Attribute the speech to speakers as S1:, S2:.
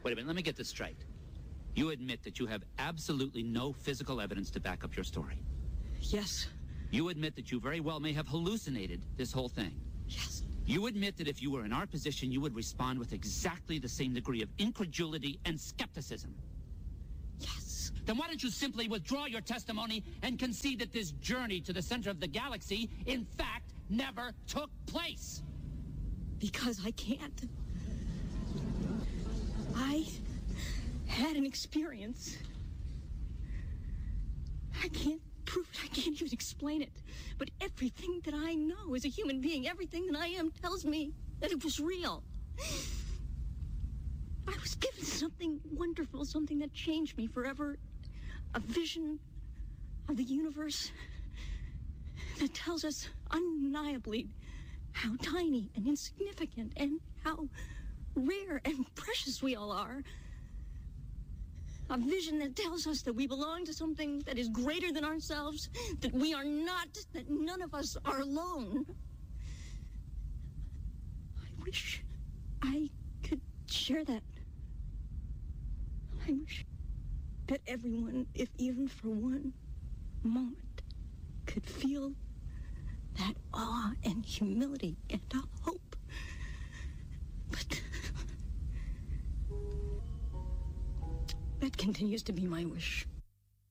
S1: Wait a minute, let me get this straight. You admit that you have absolutely no physical evidence to back up your story.
S2: Yes.
S1: You admit that you very well may have hallucinated this whole thing.
S2: Yes.
S1: You admit that if you were in our position, you would respond with exactly the same degree of incredulity and skepticism.
S2: Yes.
S1: Then why don't you simply withdraw your testimony and concede that this journey to the center of the galaxy, in fact, never took place?
S2: Because I can't. I had an experience. I can't prove it. I can't even explain it. But everything that I know as a human being, everything that I am tells me that it was real. I was given something wonderful, something that changed me forever. A vision of the universe that tells us undeniably how tiny and insignificant and how rare and precious we all are. A vision that tells us that we belong to something that is greater than ourselves, that we are not, that none of us are alone. I wish I could share that. I wish that everyone, if even for one moment, could feel that awe and humility and hope. But that continues to be my wish.